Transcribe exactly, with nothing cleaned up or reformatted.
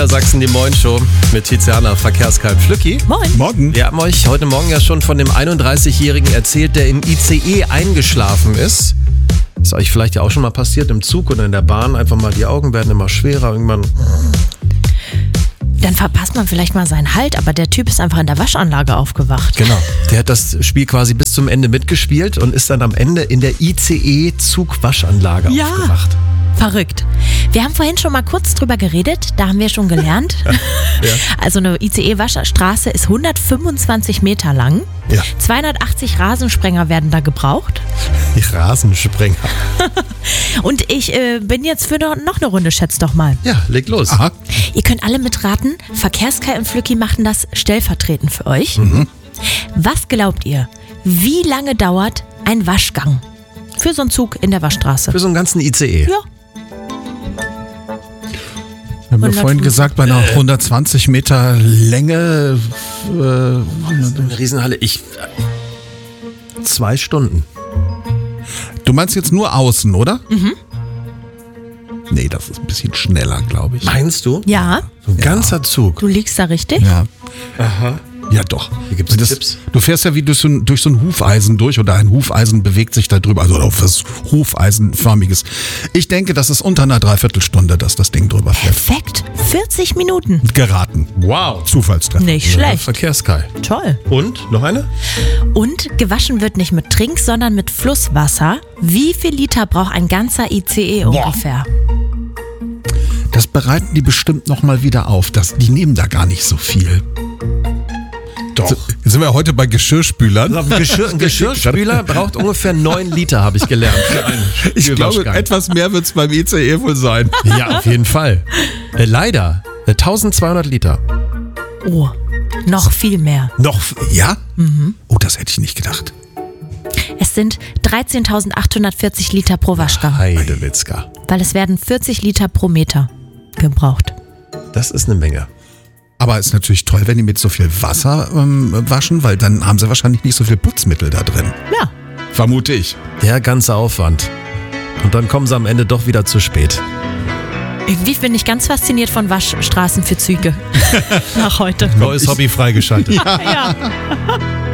Sachsen, die Moin-Show mit Tiziana, Verkehrskalb Flücki. Moin. Morgen. Wir haben euch heute Morgen ja schon von dem einunddreißigjährigen erzählt, der im I C E eingeschlafen ist. Ist euch vielleicht ja auch schon mal passiert, im Zug oder in der Bahn. Einfach mal die Augen werden immer schwerer. Irgendwann. Dann verpasst man vielleicht mal seinen Halt, aber der Typ ist einfach in der Waschanlage aufgewacht. Genau. Der hat das Spiel quasi bis zum Ende mitgespielt und ist dann am Ende in der I C E-Zugwaschanlage Ja. aufgewacht. Verrückt. Wir haben vorhin schon mal kurz drüber geredet, da haben wir schon gelernt. Ja. Also eine I C E-Waschstraße ist hundertfünfundzwanzig Meter lang. Ja. zweihundertachtzig Rasensprenger werden da gebraucht. Die Rasensprenger. Und ich äh, bin jetzt für noch, noch eine Runde, schätzt doch mal. Ja, leg los. Aha. Ihr könnt alle mitraten. Verkehrskai und Flücki machen das stellvertretend für euch. Mhm. Was glaubt ihr, wie lange dauert ein Waschgang für so einen Zug in der Waschstraße? Für so einen ganzen I C E. Ja. Wir haben ja hundertfünfzig. vorhin gesagt, bei einer hundertzwanzig Meter Länge. Äh, Eine Riesenhalle. Ich. Zwei Stunden. du meinst jetzt nur außen, oder? Mhm. Nee, das ist ein bisschen schneller, glaube ich. Meinst du? Ja, So ein ganzer Zug. du liegst da richtig. Ja. Aha. Ja, doch. Hier gibt's Das- Tipps. Du fährst ja wie durch so, ein, durch so ein Hufeisen durch oder ein Hufeisen bewegt sich da drüber, also auf was Hufeisenförmiges. Ich denke, das ist unter einer Dreiviertelstunde, dass das Ding drüber fährt. Perfekt. vierzig Minuten. Geraten. Wow. Zufallstreffer. Nicht schlecht. Verkehrskai. Toll. Und? Noch eine? Und gewaschen wird nicht mit Trink, sondern mit Flusswasser. Wie viel Liter braucht ein ganzer I C E ungefähr? Das bereiten die bestimmt nochmal wieder auf. Das, die nehmen da gar nicht so viel. Doch. So, jetzt sind wir heute bei Geschirrspülern. Ein, Geschirr, ein Geschirrspüler braucht ungefähr neun Liter, habe ich gelernt. Für einen Ich glaube, Spülwaschgang. etwas mehr wird es beim I C E wohl sein. Ja, auf jeden Fall. Äh, leider. Äh, eintausendzweihundert Liter. Oh, noch viel mehr. Noch, ja? Oh, das hätte ich nicht gedacht. Es sind dreizehntausendachthundertvierzig Liter pro Waschgang, Heidewitzka. weil es werden vierzig Liter pro Meter gebraucht. Das ist eine Menge. Aber ist natürlich toll, wenn die mit so viel Wasser ähm, waschen, weil dann haben sie wahrscheinlich nicht so viel Putzmittel da drin. Ja, Vermute ich. Der ganze Aufwand. Und dann kommen sie am Ende doch wieder zu spät. irgendwie bin ich ganz fasziniert von Waschstraßen für Züge. Nach heute. Neues Hobby freigeschaltet. Ja.